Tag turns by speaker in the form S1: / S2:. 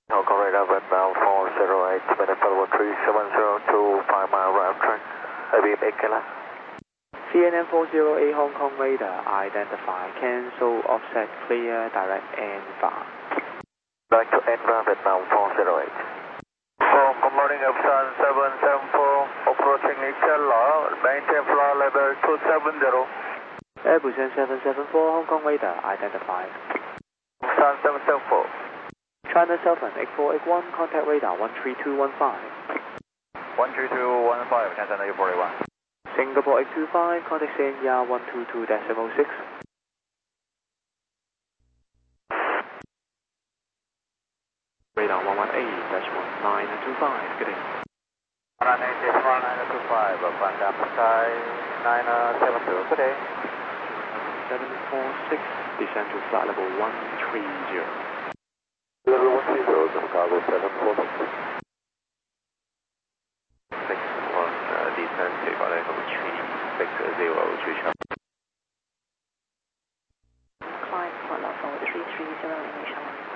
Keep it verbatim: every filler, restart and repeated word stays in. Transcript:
S1: Hong Kong radar Vietnam four zero eight, minute level three seven zero two five mile right track. I beam eight kilo.
S2: C N N four zero eight Hong Kong radar, identify, cancel, offset, clear, direct and far.
S1: Direct to Enva Vietnam four zero eight. For good morning, Epson seven seven four, approaching Eagle Law, maintain floor level two seven zero.
S2: Airbus seven seven four Hong Kong radar, identified.
S1: Epson seven seven four.
S2: China Southern eight four eight one, contact radar one three two one five.
S1: one three two one five, China eight four eight one.
S2: Singapore eight two five, contact Sanya one two two decimal six. Radar one one eight dash one nine two five, good day.
S1: one eight dash one nine two five, Bandam Sky nine seven two, good day.
S2: seven four six, descend to flight level one three zero.
S1: Level one three zero, Chicago seven four six. six one, uh, descend to flight level three six zero, three
S3: Climb flight level three three zero, English one.